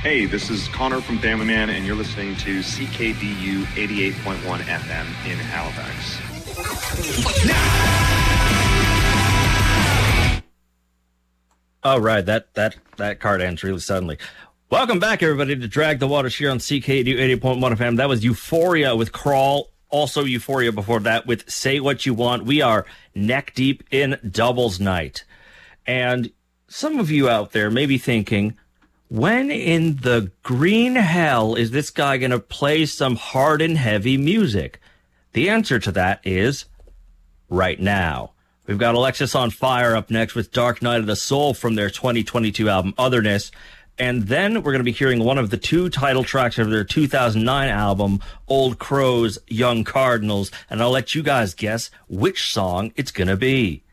Hey, this is Connor from Family Man, and you're listening to CKDU 88.1 FM in Halifax. All right, that card ends really suddenly. Welcome back, everybody, to Drag the Waters here on CKDU 88.1 FM. That was Euphoria with Crawl. Also Euphoria before that with Say What You Want. We are neck deep in doubles night. And some of you out there may be thinking, when in the green hell is this guy going to play some hard and heavy music? The answer to that is right now. We've got Alexis on Fire up next with Dark Night of the Soul from their 2022 album Otherness. And then we're going to be hearing one of the two title tracks of their 2009 album, Old Crows, Young Cardinals. And I'll let you guys guess which song it's going to be.